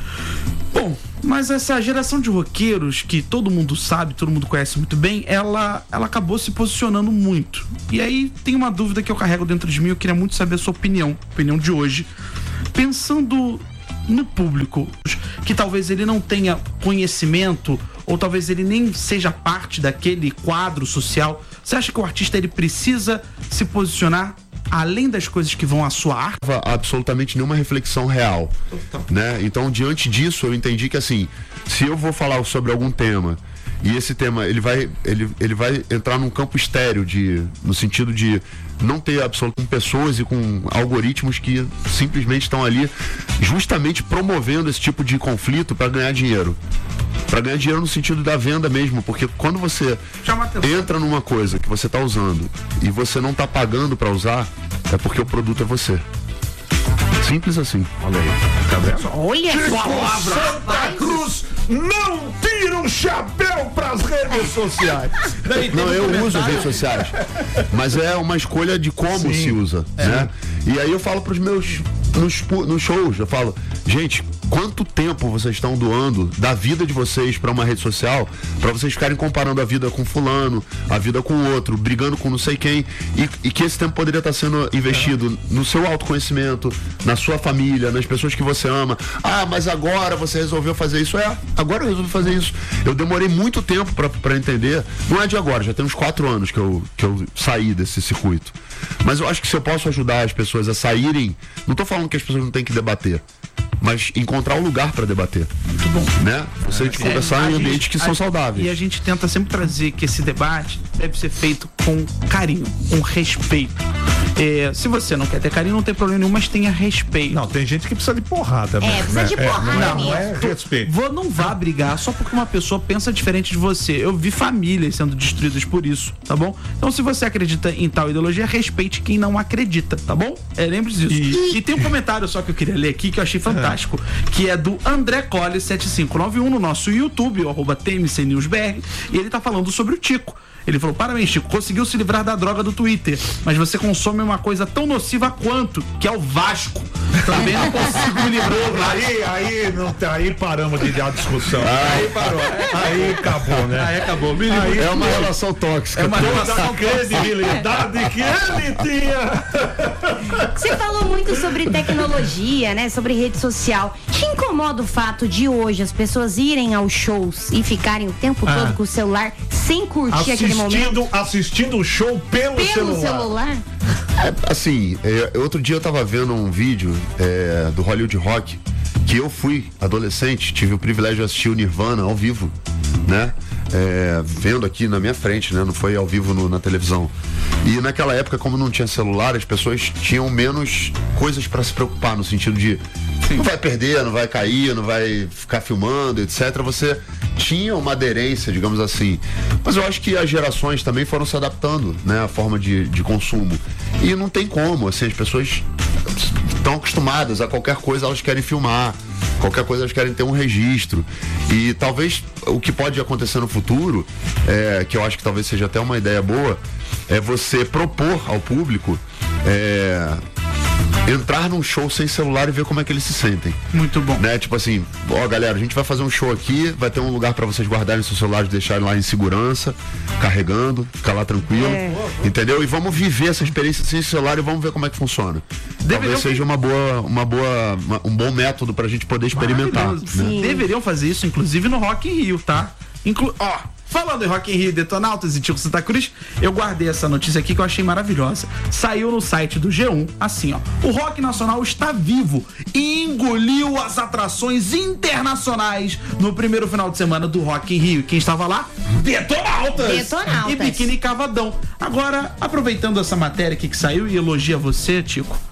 Bom, mas essa geração de roqueiros que todo mundo sabe, todo mundo conhece muito bem, ela, ela acabou se posicionando muito. E aí tem uma dúvida que eu carrego dentro de mim, eu queria muito saber a sua opinião, opinião de hoje. Pensando no público, que talvez ele não tenha conhecimento, ou talvez ele nem seja parte daquele quadro social, você acha que o artista ele precisa se posicionar além das coisas que vão à sua arte? Absolutamente nenhuma reflexão real, né? Então, diante disso, eu entendi que assim, se eu vou falar sobre algum tema e esse tema ele vai, ele, ele vai entrar num campo estéreo, de, no sentido de não ter absoluto com pessoas e com algoritmos que simplesmente estão ali justamente promovendo esse tipo de conflito para ganhar dinheiro. Para ganhar dinheiro no sentido da venda mesmo, porque quando você entra numa coisa que você está usando e você não está pagando para usar, é porque o produto é você. Simples assim. Olha aí, tá vendo? Olha Chico só, Santa Cruz não tira o chapéu pras redes sociais. Não, eu uso as redes sociais, mas é uma escolha de como Sim. se usa, é. né? E aí eu falo pros meus nos, nos shows, eu falo, gente, quanto tempo vocês estão doando da vida de vocês para uma rede social, para vocês ficarem comparando a vida com fulano, a vida com o outro, brigando com não sei quem, e, e que esse tempo poderia estar sendo investido é. no seu autoconhecimento, na sua família, nas pessoas que você ama. Ah, mas agora você resolveu fazer isso. É, agora eu resolvi fazer isso. Eu demorei muito tempo para entender. Não é de agora, já tem uns quatro anos que eu, que eu saí desse circuito. Mas eu acho que se eu posso ajudar as pessoas a saírem, não tô falando que as pessoas não têm que debater, mas encontrar um lugar para debater. Muito bom. Né? Você é, de conversar é, em ambientes que a, são saudáveis. E a gente tenta sempre trazer que esse debate deve ser feito com carinho, com respeito. É, se você não quer ter carinho, não tem problema nenhum, mas tenha respeito. Não, tem gente que precisa de porrada. É, precisa né? de porrada. É, não, não é respeito. Vou, não vá brigar só porque uma pessoa pensa diferente de você. Eu vi famílias sendo destruídas por isso, tá bom? Então, se você acredita em tal ideologia, respeite quem não acredita, tá bom? É, lembre-se disso. E... e tem um comentário só que eu queria ler aqui que eu achei fantástico, é. que é do André Colli sete cinco nove um no nosso YouTube, o arroba T M C News B R, e ele tá falando sobre o Tico. Ele falou, parabéns, Chico, conseguiu se livrar da droga do Twitter, mas você consome uma coisa tão nociva quanto, que é o Vasco. Também não consigo me livrar. Aí, aí, não, aí paramos de dar discussão. Aí parou. Aí acabou, né? Aí acabou. Me aí é uma relação tóxica. É uma relação credibilidade que ele tinha. Você falou muito sobre tecnologia, né? Sobre rede social. Te incomoda o fato de hoje as pessoas irem aos shows e ficarem o tempo ah. todo com o celular sem curtir assistindo, aquele momento? Assistindo o show pelo, pelo celular. celular? É, assim, é, outro dia eu tava vendo um vídeo é, do Hollywood Rock, que eu fui adolescente, tive o privilégio de assistir o Nirvana ao vivo, né? É, vendo aqui na minha frente, né? Não foi ao vivo no, na televisão. E naquela época, como não tinha celular, as pessoas tinham menos coisas para se preocupar, no sentido de Sim. não vai perder, não vai cair, não vai ficar filmando, etcétera. Você tinha uma aderência, digamos assim. Mas eu acho que as gerações também foram se adaptando, né? A forma de, de consumo. E não tem como, assim, as pessoas estão acostumadas a qualquer coisa, elas querem filmar. Qualquer coisa elas querem ter um registro. E talvez o que pode acontecer no futuro, é, que eu acho que talvez seja até uma ideia boa, é você propor ao público é, entrar num show sem celular e ver como é que eles se sentem. Muito bom. Né? Tipo assim, ó galera, a gente vai fazer um show aqui, vai ter um lugar para vocês guardarem seus celulares, deixarem lá em segurança, carregando, ficar lá tranquilo, é. entendeu? E vamos viver essa experiência sem celular e vamos ver como é que funciona. Deveriam... Talvez seja uma boa, uma boa, uma, um bom método pra gente poder experimentar. Né? Deveriam fazer isso, inclusive no Rock in Rio, tá? Inclu... Ó, falando em Rock in Rio, Detonautas e Tico Santa Cruz, eu guardei essa notícia aqui que eu achei maravilhosa. Saiu no site do G um, assim, ó. O rock nacional está vivo e engoliu as atrações internacionais no primeiro final de semana do Rock in Rio. Quem estava lá? Detonautas! Detonautas. E Biquíni Cavadão. Agora, aproveitando essa matéria aqui que saiu e elogia você, Tico,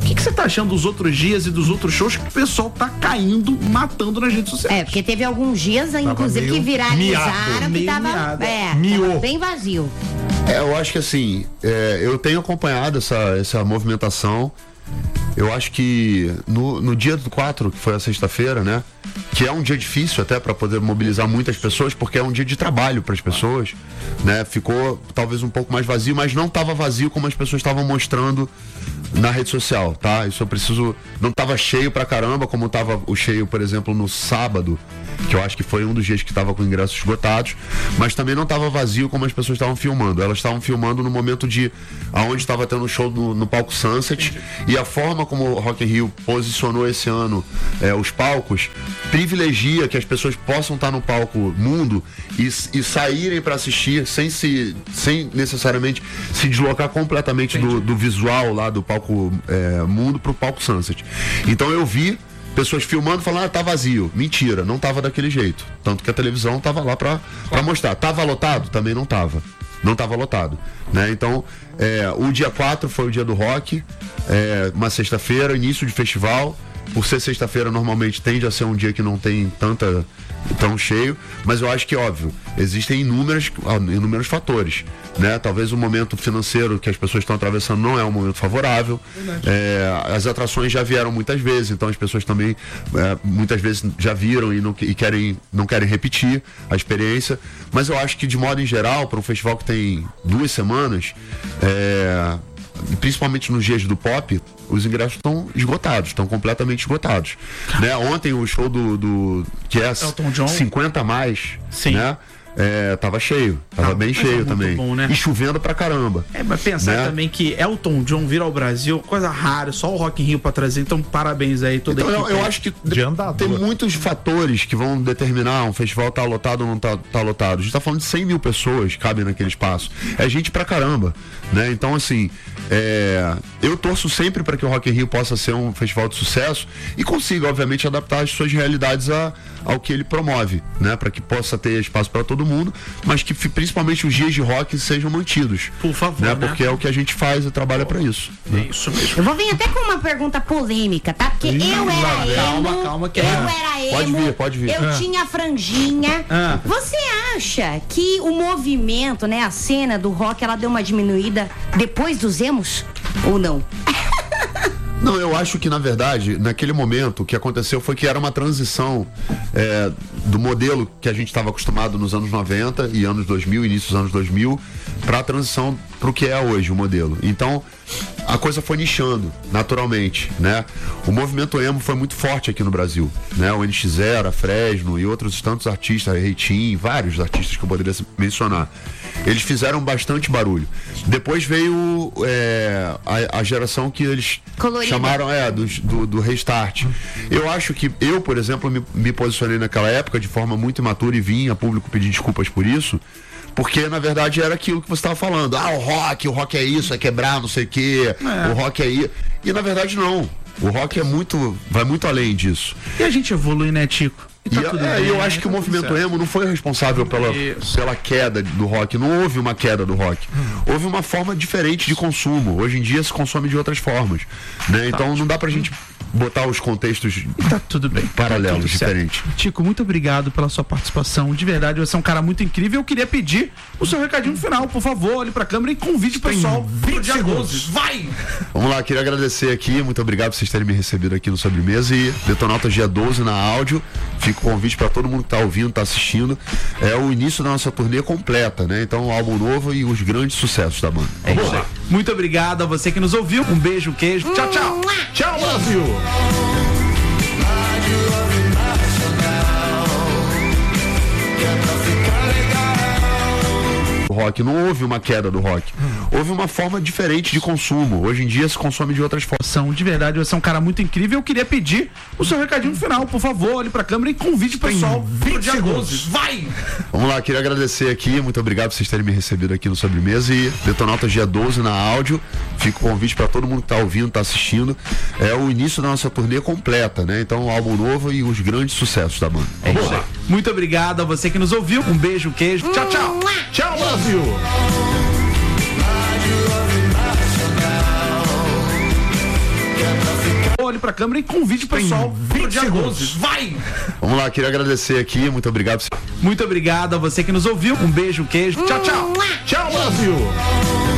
O que, que você tá achando dos outros dias e dos outros shows que o pessoal tá caindo, matando nas redes sociais? É, porque teve alguns dias, tava inclusive, que viralizaram que tava, é, tava bem vazio. É, eu acho que assim, é, eu tenho acompanhado essa, essa movimentação. Eu acho que no, no dia do quatro, que foi a sexta-feira, né? Que é um dia difícil até para poder mobilizar muitas pessoas, porque é um dia de trabalho para as pessoas, né? Ficou talvez um pouco mais vazio, mas não estava vazio como as pessoas estavam mostrando na rede social, tá? Isso eu preciso... Não estava cheio pra caramba, como estava o cheio, por exemplo, no sábado, que eu acho que foi um dos dias que estava com ingressos esgotados, mas também não estava vazio como as pessoas estavam filmando. Elas estavam filmando no momento de aonde estava tendo um show no, no palco Sunset, e a forma como o Rock in Rio posicionou esse ano é, os palcos privilegia que as pessoas possam estar no palco mundo e, e saírem para assistir sem se sem necessariamente se deslocar completamente do, do visual lá do palco é, mundo pro palco Sunset. Então eu vi pessoas filmando falando, ah, tá vazio. Mentira, não tava daquele jeito. Tanto que a televisão tava lá pra, pra mostrar. Tava lotado? Também não tava. Não tava lotado, né? Então, é, o dia quatro foi o dia do rock, é, uma sexta-feira, início de festival. Por ser sexta-feira, normalmente tende a ser um dia que não tem tanta tão cheio, mas eu acho que, óbvio, existem inúmeros, inúmeros fatores, né? Talvez o momento financeiro que as pessoas estão atravessando não é um momento favorável, é, as atrações já vieram muitas vezes, então as pessoas também é, muitas vezes já viram e, não, e querem, não querem repetir a experiência, mas eu acho que de modo em geral, para um festival que tem duas semanas, é, principalmente nos dias do pop, os ingressos estão esgotados, estão completamente esgotados, né? Ontem o show do, do que é cinquenta a mais, sim, né? É, tava cheio, tava ah, bem cheio é também. Bom, né? E chovendo pra caramba. É, mas pensar, né, também que Elton John vir ao Brasil, coisa rara, só o Rock in Rio pra trazer, então parabéns aí toda então, a eu, eu acho que tem muitos fatores que vão determinar um festival tá lotado ou não tá, tá lotado. A gente tá falando de cem mil pessoas que cabem naquele espaço. É gente pra caramba, né? Então, assim, é, eu torço sempre para que o Rock in Rio possa ser um festival de sucesso e consiga, obviamente, adaptar as suas realidades a, ao que ele promove, né? Para que possa ter espaço para todo mundo, mas que principalmente os dias de rock sejam mantidos. Por favor, né? né? Porque é o que a gente faz e trabalha para isso. É né? Isso mesmo. Eu vou vir até com uma pergunta polêmica, tá? Porque Ih, eu era emo. Calma, calma, que eu é. era emo. Pode vir, pode vir. Eu ah. tinha franjinha. Ah. Você acha que o movimento, né, a cena do rock, ela deu uma diminuída depois dos emos? Ou não? Não, eu acho que, na verdade, naquele momento, o que aconteceu foi que era uma transição é, do modelo que a gente estava acostumado nos anos noventa e anos dois mil, início dos anos dois mil, para a transição para o que é hoje o modelo. Então, a coisa foi nichando, naturalmente, né? O movimento emo foi muito forte aqui no Brasil, né? O N X Zero, a Fresno e outros tantos artistas, Reitinho, vários artistas que eu poderia mencionar. Eles fizeram bastante barulho. Depois veio é, a, a geração que eles Colorida. chamaram é, do, do, do Restart. Eu acho que eu, por exemplo, me, me posicionei naquela época de forma muito imatura e vim a público pedir desculpas por isso, porque na verdade era aquilo que você estava falando. Ah, o rock, o rock é isso, é quebrar, não sei o quê, é. o rock é isso. E na verdade não. O rock é muito, vai muito além disso. E a gente evolui, né, Tico? E tá e tudo é, bem, eu acho que tá o movimento certo. emo não foi responsável pela, pela queda do rock. Não houve uma queda do rock. Hum. Houve uma forma diferente de consumo. Hoje em dia se consome de outras formas, né? Então tá. não dá pra gente botar os contextos e tá tudo bem, paralelos, tá tudo diferentes. Tico, muito obrigado pela sua participação. De verdade, você é um cara muito incrível. Eu queria pedir o seu recadinho final, por favor, olhe pra câmera e convide o pessoal pro dia doze. Vai! Vamos lá, queria agradecer aqui. Muito obrigado por vocês terem me recebido aqui no Sobremesa. E Detonautas dia doze na áudio. Fica o convite para todo mundo que tá ouvindo, tá assistindo. É o início da nossa turnê completa, né? Então, um álbum novo e os grandes sucessos da banda. É isso aí. Muito obrigado a você que nos ouviu. Um beijo, queijo. Tchau, tchau. Tchau, Brasil. Rock, não houve uma queda do rock. Houve uma forma diferente de consumo. Hoje em dia se consome de outras formas. De verdade, você é um cara muito incrível. Eu queria pedir o seu recadinho final, por favor, olhe pra câmera e convide o pessoal pro dia doze. Vai! Vamos lá, queria agradecer aqui. Muito obrigado por vocês terem me recebido aqui no Sobremesa. E Detonautas dia doze na áudio. Fica o convite para todo mundo que tá ouvindo, tá assistindo. É o início da nossa turnê completa, né? Então, um álbum novo e os grandes sucessos da banda. É isso aí. Muito obrigado a você que nos ouviu. Um beijo, queijo. Tchau, tchau. Tchau, Brasil. Rádio Nacional. ali pra câmera e convide o pessoal pro dia doze. Vai! Vamos lá, queria agradecer aqui, muito obrigado. Muito obrigado a você que nos ouviu. Um beijo, queijo. Tchau, tchau. Tchau, Brasil!